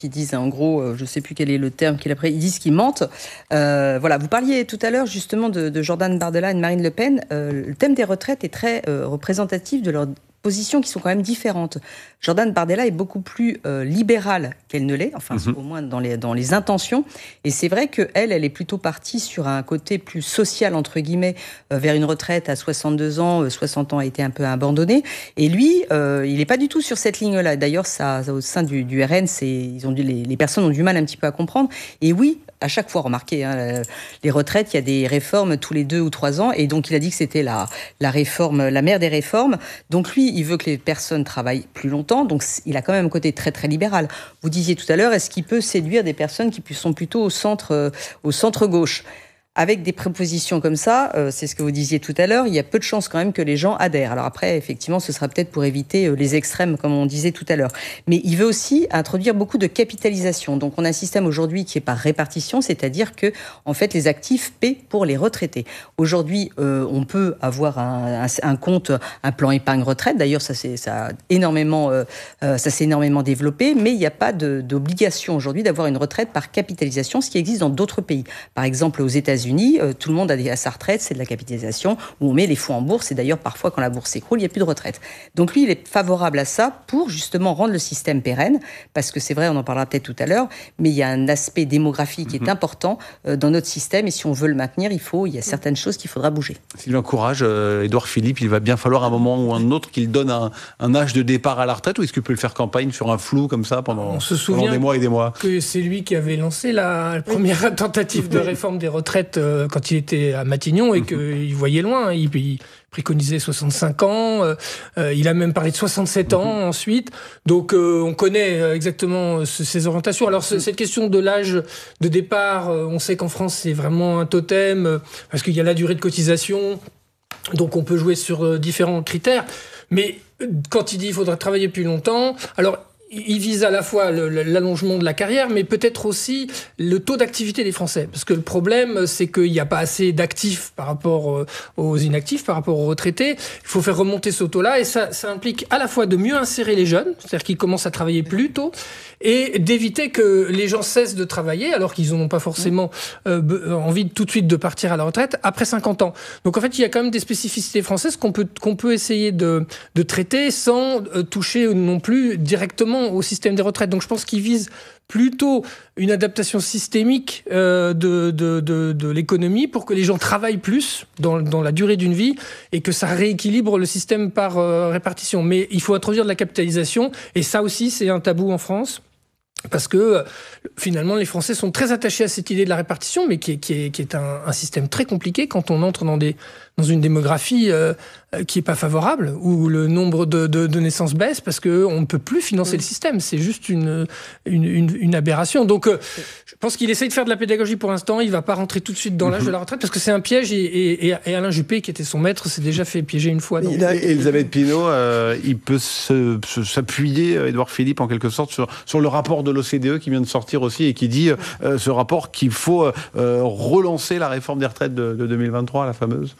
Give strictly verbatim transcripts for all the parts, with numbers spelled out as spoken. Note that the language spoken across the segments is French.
qui disent en gros, euh, je ne sais plus quel est le terme qu'il a pris, ils disent qu'ils mentent. Euh, voilà, vous parliez tout à l'heure justement de, de Jordan Bardella et de Marine Le Pen. Euh, le thème des retraites est très euh, représentatif de leur positions qui sont quand même différentes. Jordan Bardella est beaucoup plus euh, libérale qu'elle ne l'est, enfin mm-hmm. au moins dans les, dans les intentions. Et c'est vrai qu'elle, elle est plutôt partie sur un côté plus social, entre guillemets, euh, vers une retraite à soixante-deux ans, euh, soixante ans a été un peu abandonné. Et lui, euh, il n'est pas du tout sur cette ligne-là. D'ailleurs, ça, au sein du, du R N, c'est, ils ont dû, les, les personnes ont du mal un petit peu à comprendre. Et oui, à chaque fois, remarquez, hein, les retraites, il y a des réformes tous les deux ou trois ans, et donc il a dit que c'était la, la réforme, la mère des réformes. Donc lui, il veut que les personnes travaillent plus longtemps, donc il a quand même un côté très très libéral. Vous disiez tout à l'heure, est-ce qu'il peut séduire des personnes qui sont plutôt au centre, euh, au centre gauche ? Avec des propositions comme ça, euh, c'est ce que vous disiez tout à l'heure, il y a peu de chances quand même que les gens adhèrent. Alors après, effectivement, ce sera peut-être pour éviter euh, les extrêmes, comme on disait tout à l'heure. Mais il veut aussi introduire beaucoup de capitalisation. Donc on a un système aujourd'hui qui est par répartition, c'est-à-dire que en fait, les actifs paient pour les retraités. Aujourd'hui, euh, on peut avoir un, un, un compte, un plan épargne-retraite. D'ailleurs, ça, c'est, ça, a énormément, euh, ça s'est énormément développé, mais il n'y a pas de, d'obligation aujourd'hui d'avoir une retraite par capitalisation, ce qui existe dans d'autres pays. Par exemple, aux États-Unis, Unis, euh, tout le monde a à sa retraite, c'est de la capitalisation, où on met les fonds en bourse, et d'ailleurs parfois quand la bourse s'écroule, il n'y a plus de retraite. Donc lui, il est favorable à ça pour justement rendre le système pérenne, parce que c'est vrai, on en parlera peut-être tout à l'heure, mais il y a un aspect démographique qui est important euh, dans notre système, et si on veut le maintenir, il faut, il y a certaines choses qu'il faudra bouger. S'il encourage euh, Édouard Philippe, il va bien falloir à un moment ou un autre qu'il donne un, un âge de départ à la retraite, ou est-ce qu'il peut le faire campagne sur un flou comme ça pendant, on se souvient pendant des mois et des mois? Que c'est lui qui avait lancé la, la première tentative de réforme des retraites quand il était à Matignon et qu'il voyait loin. Il, il préconisait soixante-cinq ans, euh, il a même parlé de soixante-sept ans ensuite. Donc euh, on connaît exactement ces orientations. Alors cette question de l'âge de départ, on sait qu'en France c'est vraiment un totem parce qu'il y a la durée de cotisation, donc on peut jouer sur différents critères. Mais quand il dit qu'il faudra travailler plus longtemps, alors il vise à la fois le, l'allongement de la carrière, mais peut-être aussi le taux d'activité des Français. Parce que le problème, c'est qu'il n'y a pas assez d'actifs par rapport aux inactifs, par rapport aux retraités. Il faut faire remonter ce taux-là, et ça, ça implique à la fois de mieux insérer les jeunes, c'est-à-dire qu'ils commencent à travailler plus tôt, et d'éviter que les gens cessent de travailler, alors qu'ils n'ont pas forcément euh, envie de, tout de suite de partir à la retraite, après cinquante ans. Donc en fait, il y a quand même des spécificités françaises qu'on peut, qu'on peut essayer de, de traiter sans euh, toucher non plus directement au système des retraites. Donc je pense qu'il vise plutôt une adaptation systémique euh, de, de, de, de l'économie pour que les gens travaillent plus dans, dans la durée d'une vie et que ça rééquilibre le système par euh, répartition. Mais il faut introduire de la capitalisation, et ça aussi c'est un tabou en France. Parce que finalement, les Français sont très attachés à cette idée de la répartition, mais qui est, qui est, qui est un, un système très compliqué quand on entre dans, des, dans une démographie euh, qui n'est pas favorable, où le nombre de, de, de naissances baisse parce qu'on ne peut plus financer oui. le système. C'est juste une, une, une, une aberration. Donc, euh, je pense qu'il essaye de faire de la pédagogie pour l'instant. Il ne va pas rentrer tout de suite dans l'âge mm-hmm. de la retraite parce que c'est un piège. Et, et, et Alain Juppé, qui était son maître, s'est déjà fait piéger une fois. Donc. Et Elisabeth Pinault, euh, il peut se, se, s'appuyer, Édouard Philippe, en quelque sorte, sur, sur le rapport de l'O C D E qui vient de sortir aussi et qui dit, euh, ce rapport, qu'il faut euh, relancer la réforme des retraites de, de deux mille vingt-trois, la fameuse.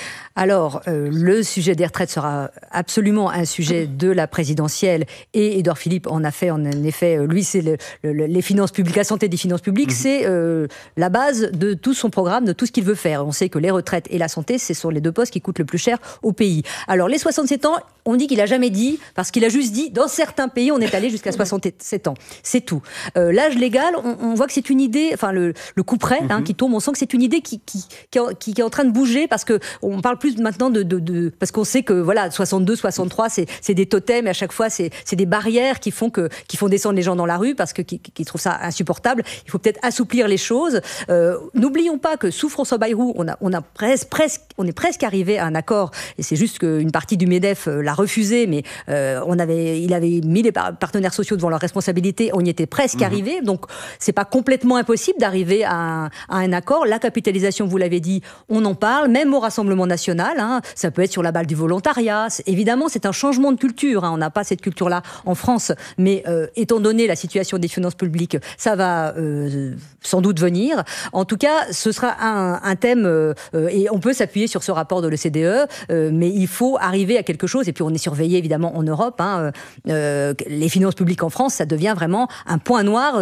Alors, euh, le sujet des retraites sera absolument un sujet de la présidentielle, et Édouard Philippe en a fait, en effet, lui, c'est le, le, les finances publiques, la santé des finances publiques, mmh. c'est euh, la base de tout son programme, de tout ce qu'il veut faire. On sait que les retraites et la santé, ce sont les deux postes qui coûtent le plus cher au pays. Alors, les soixante-sept ans, on dit qu'il a jamais dit, parce qu'il a juste dit, dans certains pays, on est allé jusqu'à soixante-sept ans. C'est tout. Euh, l'âge légal, on, on voit que c'est une idée, enfin, le, le coup près, hein, mmh. qui tombe, on sent que c'est une idée qui, qui, qui, qui, qui est en train de bouger, parce que on parle plus maintenant de, de, de parce qu'on sait que voilà soixante-deux, soixante-trois c'est c'est des totems, et à chaque fois c'est c'est des barrières qui font que qui font descendre les gens dans la rue parce que qui, qui trouvent ça insupportable. Il faut peut-être assouplir les choses. Euh, n'oublions pas que sous François Bayrou, on a on a presque presque on est presque arrivé à un accord, et c'est juste qu'une partie du MEDEF l'a refusé, mais euh, on avait il avait mis les partenaires sociaux devant leurs responsabilités, on y était presque mmh. arrivé. Donc c'est pas complètement impossible d'arriver à un, à un accord. La capitalisation, vous l'avez dit, on en parle, même au Rassemblement national. national, hein. Ça peut être sur la balle du volontariat. C'est, évidemment, c'est un changement de culture, hein. On n'a pas cette culture-là en France, mais euh, étant donné la situation des finances publiques, ça va euh, sans doute venir. En tout cas, ce sera un, un thème, euh, et on peut s'appuyer sur ce rapport de l'O C D E, euh, mais il faut arriver à quelque chose, et puis on est surveillé évidemment en Europe, hein. Euh, les finances publiques en France, ça devient vraiment un point noir